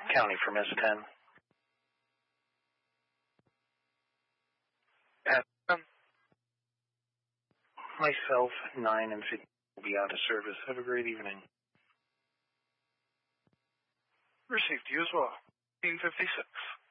County for Miss 10. Myself, 9 and 50 will be out of service. Have a great evening. Received you as well. 1856.